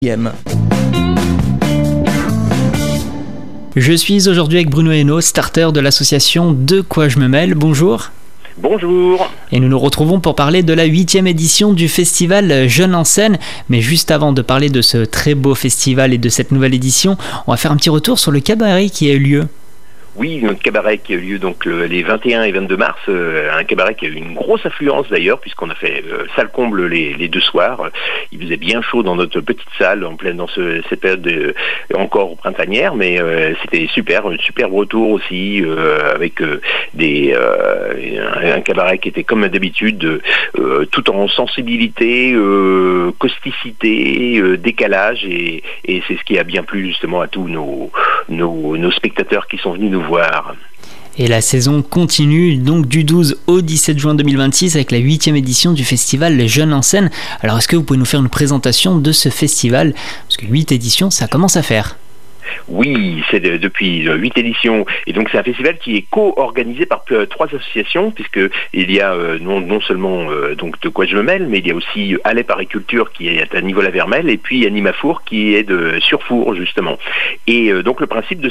Je suis aujourd'hui avec Bruno Hainaut, starter de l'association De Quoi Je Me Mêle. Bonjour. Bonjour. Et nous nous retrouvons pour parler de la 8e édition du festival Jeunes en scène. Mais juste avant de parler de ce très beau festival et de cette nouvelle édition, on va faire un petit retour sur le cabaret qui a eu lieu. Oui, notre cabaret qui a eu lieu donc les 21 et 22 mars, un cabaret qui a eu une grosse affluence d'ailleurs, puisqu'on a fait salle comble les deux soirs. Il faisait bien chaud dans notre petite salle, en pleine dans cette période encore printanière, mais c'était super, un superbe retour aussi, avec un cabaret qui était comme d'habitude, tout en sensibilité, causticité, décalage, et c'est ce qui a bien plu justement à tous nos spectateurs qui sont venus nous voir. Et la saison continue donc du 12 au 17 juin 2026 avec la 8e édition du festival Les Jeunes en scène. Alors est-ce que vous pouvez nous faire une présentation de ce festival ? Parce que 8 éditions, ça commence à faire. Oui, c'est depuis 8 éditions, et donc c'est un festival qui est co-organisé par 3 associations, puisque il y a non seulement donc De Quoi Je Me Mêle, mais il y a aussi Alep Agriculture qui est à Niveau-la-Vermelle, et puis Animafour qui est de Surfour justement. Et donc le principe de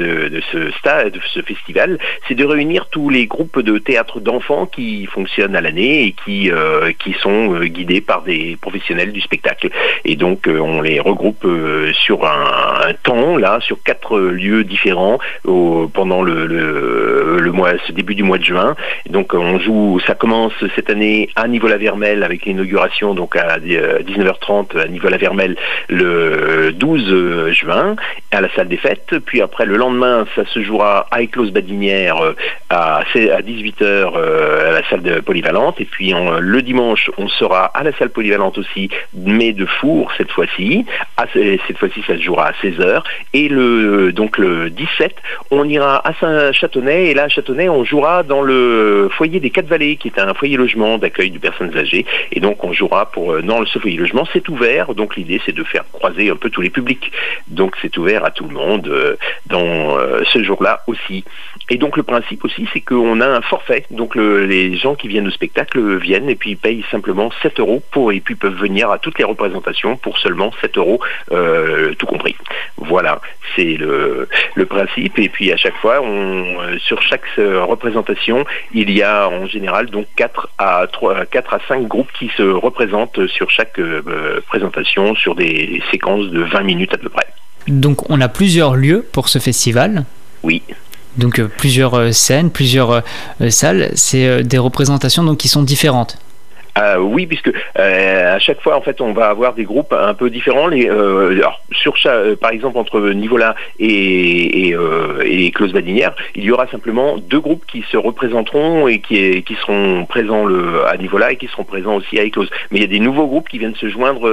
ce festival, c'est de réunir tous les groupes de théâtre d'enfants qui fonctionnent à l'année et qui sont guidés par des professionnels du spectacle. Et donc on les regroupe sur un temps là, sur 4 lieux différents pendant ce début du mois de juin. Et donc ça commence cette année à Niveau-la-Vermelle avec l'inauguration donc à 19h30 à Niveau-la-Vermelle le 12 juin à la salle des fêtes. Puis après le lendemain, ça se jouera à Éclose-Badinière à 18h à la salle de polyvalente. Et puis le dimanche, on sera à la salle polyvalente aussi, mais de Four cette fois-ci. Cette fois-ci, ça se jouera à 16h. Et le 17, on ira à Saint-Châtenay, et là à Châtenay, on jouera dans le foyer des 4 Vallées, qui est un foyer logement d'accueil de personnes âgées, et donc on jouera dans ce foyer logement. C'est ouvert, donc l'idée c'est de faire croiser un peu tous les publics, donc c'est ouvert à tout le monde dans ce jour-là aussi. Et donc le principe aussi, c'est qu'on a un forfait, donc les gens qui viennent au spectacle viennent et puis ils payent simplement 7 € et puis peuvent venir à toutes les représentations pour seulement 7 € tout compris. Voilà, c'est le principe. Et puis à chaque fois, sur chaque représentation, il y a en général donc 4 à 5 groupes qui se représentent sur chaque présentation sur des séquences de 20 minutes à peu près. Donc on a plusieurs lieux pour ce festival. Oui. Donc plusieurs scènes, plusieurs salles, c'est des représentations donc qui sont différentes. Oui, puisque à chaque fois, en fait, on va avoir des groupes un peu différents. Par exemple, entre Nivola et Éclose-Badinière, il y aura simplement 2 groupes qui se représenteront et qui seront présents à Nivola et qui seront présents aussi à Éclose. Mais il y a des nouveaux groupes qui viennent se joindre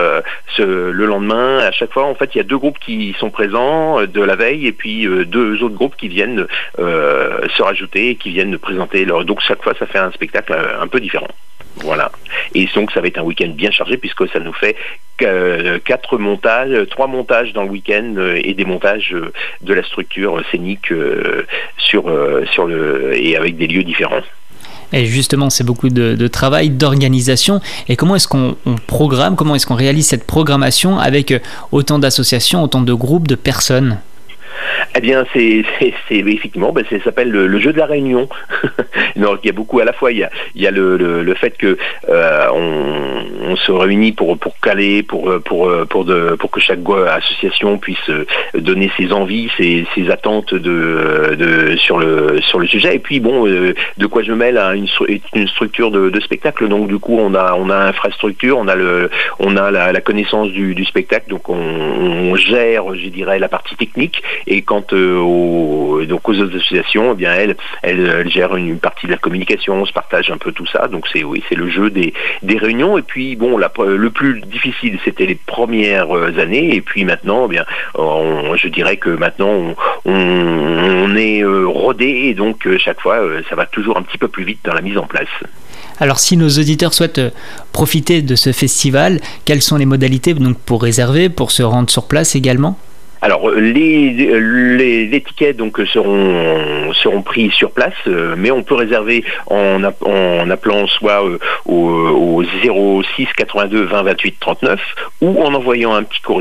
le lendemain. À chaque fois, en fait, il y a 2 groupes qui sont présents de la veille et puis 2 autres groupes qui viennent se rajouter et qui viennent présenter donc chaque fois, ça fait un spectacle un peu différent. Voilà. Et donc ça va être un week-end bien chargé puisque ça nous fait 3 montages dans le week-end et des montages de la structure scénique et avec des lieux différents. Et justement, c'est beaucoup de travail, d'organisation. Et comment est-ce qu'on programme, comment est-ce qu'on réalise cette programmation avec autant d'associations, autant de groupes, de personnes ? Eh bien, c'est effectivement, ça s'appelle le jeu de la réunion. Donc, il y a beaucoup à la fois. Il y a le fait que on se réunit pour caler, pour que chaque association puisse donner ses envies, ses attentes sur le sujet. Et puis bon, De Quoi Je Me Mêle est une structure de spectacle. Donc du coup, on a infrastructure, on a la connaissance du spectacle. Donc on gère, je dirais, la partie technique. Et quant aux autres associations, eh bien elles gèrent une partie de la communication, on se partage un peu tout ça. Donc c'est le jeu des réunions. Et puis bon, le plus difficile, c'était les premières années. Et puis maintenant, eh bien, je dirais que maintenant on est rodé, et donc chaque fois, ça va toujours un petit peu plus vite dans la mise en place. Alors si nos auditeurs souhaitent profiter de ce festival, quelles sont les modalités donc, pour réserver, pour se rendre sur place également ? Alors les tickets donc seront pris sur place, mais on peut réserver en appelant soit au 06 82 20 28 39 ou en envoyant un petit courrier